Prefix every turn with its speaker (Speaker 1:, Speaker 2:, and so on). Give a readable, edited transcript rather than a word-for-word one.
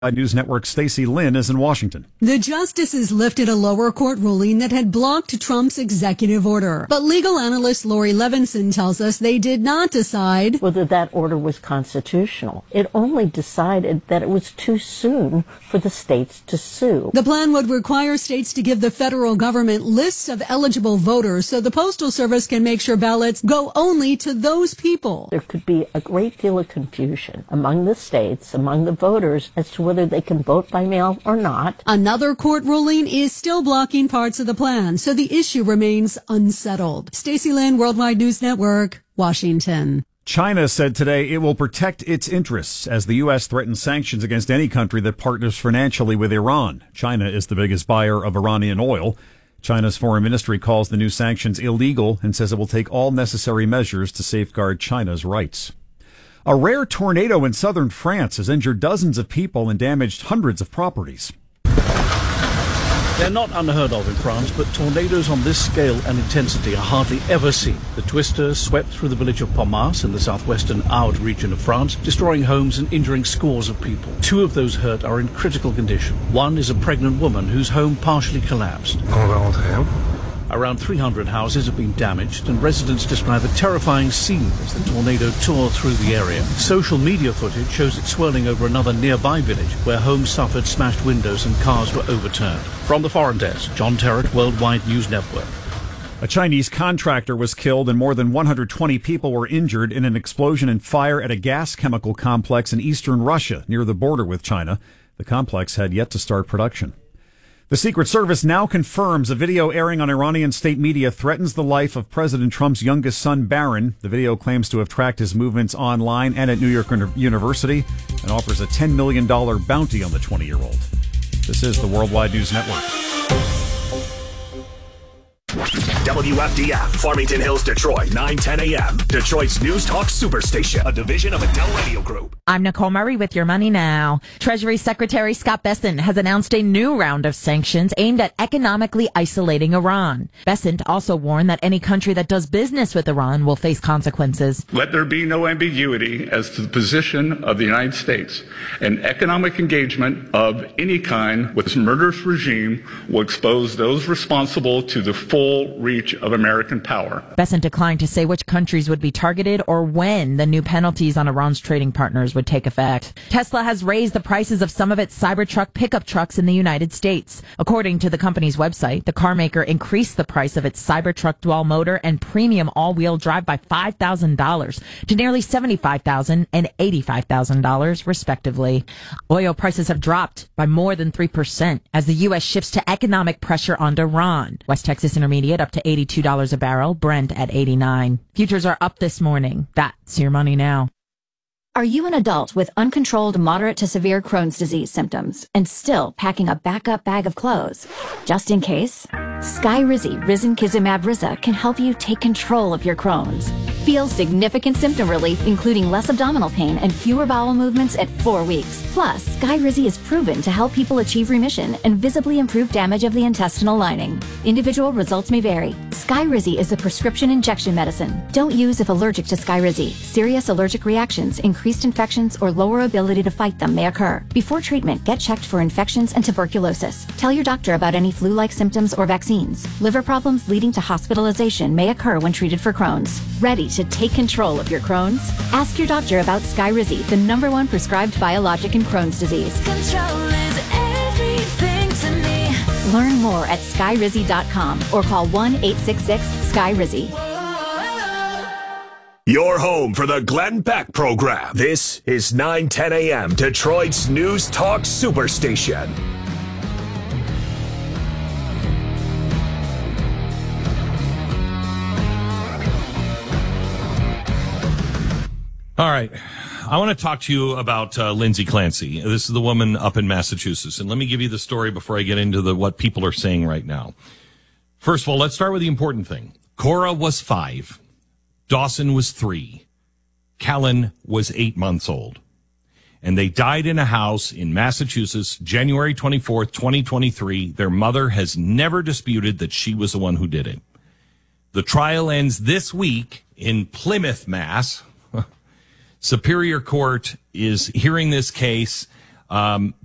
Speaker 1: News Network Stacey Lynn is in Washington.
Speaker 2: The justices lifted a lower court ruling that had blocked Trump's executive order. But legal analyst Lori Levinson tells us they did not decide
Speaker 3: whether that order was constitutional. It only decided that it was too soon for the states to sue.
Speaker 2: The plan would require states to give the federal government lists of eligible voters so the Postal Service can make sure ballots go only to those people.
Speaker 3: There could be a great deal of confusion among the states, among the voters, as to whether they can vote by mail or not.
Speaker 2: Another court ruling is still blocking parts of the plan, so the issue remains unsettled. Stacey Lynn, Worldwide News Network, Washington.
Speaker 1: China said today it will protect its interests as the U.S. threatens sanctions against any country that partners financially with Iran. China is the biggest buyer of Iranian oil. China's foreign ministry calls the new sanctions illegal and says it will take all necessary measures to safeguard China's rights. A rare tornado in southern France has injured dozens of people and damaged hundreds of properties.
Speaker 4: They're not unheard of in France, but tornadoes on this scale and intensity are hardly ever seen. The twister swept through the village of Pommas in the southwestern Aude region of France, destroying homes and injuring scores of people. 2 of those hurt are in critical condition. One is a pregnant woman whose home partially collapsed. Around 300 houses have been damaged, and residents describe a terrifying scene as the tornado tore through the area. Social media footage shows it swirling over another nearby village, where homes suffered smashed windows and cars were overturned. From the Foreign Desk, John Terrett, Worldwide News Network.
Speaker 1: A Chinese contractor was killed and more than 120 people were injured in an explosion and fire at a gas chemical complex in eastern Russia near the border with China. The complex had yet to start production. The Secret Service now confirms a video airing on Iranian state media threatens the life of President Trump's youngest son, Barron. The video claims to have tracked his movements online and at New York University and offers a $10 million bounty on the 20-year-old. This is the Worldwide News Network.
Speaker 5: WFDF, Farmington Hills, Detroit, 9:10 a.m. Detroit's News Talk Superstation, a division of Adele Radio Group.
Speaker 6: I'm Nicole Murray with your money now. Treasury Secretary Scott Bessent has announced a new round of sanctions aimed at economically isolating Iran. Bessent also warned that any country that does business with Iran will face consequences.
Speaker 7: Let there be no ambiguity as to the position of the United States. An economic engagement of any kind with this murderous regime will expose those responsible to the full reach of American power.
Speaker 6: Bessent declined to say which countries would be targeted or when the new penalties on Iran's trading partners would take effect. Tesla has raised the prices of some of its Cybertruck pickup trucks in the United States. According to the company's website, the car maker increased the price of its Cybertruck dual motor and premium all-wheel drive by $5,000 to nearly $75,000 and $85,000 respectively. Oil prices have dropped by more than 3% as the U.S. shifts to economic pressure on Iran. West Texas Intermediate up to $82 a barrel, Brent at $89. Futures are up this morning. That's your money now.
Speaker 8: Are you an adult with uncontrolled moderate to severe Crohn's disease symptoms and still packing a backup bag of clothes? Just in case, Skyrizi Risankizumab Riza can help you take control of your Crohn's. Feel significant symptom relief, including less abdominal pain and fewer bowel movements at 4 weeks. Plus, Skyrizi is proven to help people achieve remission and visibly improve damage of the intestinal lining. Individual results may vary. Skyrizi is a prescription injection medicine. Don't use if allergic to Skyrizi. Serious allergic reactions, increased infections, or lower ability to fight them may occur. Before treatment, get checked for infections and tuberculosis. Tell your doctor about any flu-like symptoms or vaccines. Liver problems leading to hospitalization may occur when treated for Crohn's. Ready to take control of your Crohn's? Ask your doctor about Skyrizi, the #1 prescribed biologic in Crohn's disease.
Speaker 9: Control is everything to me.
Speaker 8: Learn more at skyrizi.com or call 1-866-SKYRIZI.
Speaker 5: Your home for the Glenn Beck program. This is 9:10 a.m. Detroit's News Talk Superstation.
Speaker 10: All right. I want to talk to you about Lindsay Clancy. This is the woman up in Massachusetts. And let me give you the story before I get into what people are saying right now. First of all, let's start with the important thing. Cora was 5. Dawson was 3. Callan was 8 months old. And they died in a house in Massachusetts, January 24th, 2023. Their mother has never disputed that she was the one who did it. The trial ends this week in Plymouth, Mass. Superior Court is hearing this case.